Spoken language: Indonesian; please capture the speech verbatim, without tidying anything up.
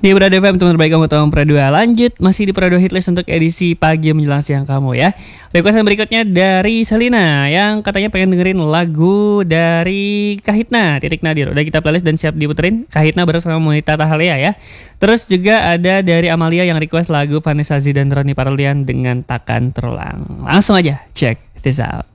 Di Prado F M, teman terbaik kamu tahun Prado dua. Lanjut, masih di Prado Hitlist untuk edisi pagi menjelang siang kamu ya. Request yang berikutnya dari Selina yang katanya pengen dengerin lagu dari Kahitna, Titik Nadir. Udah kita playlist dan siap diputerin. Kahitna bersama Monita Tahalea ya. Terus juga ada dari Amalia yang request lagu Vanessa Zee dan Roni Parlian dengan Takkan Terulang. Langsung aja, check this out.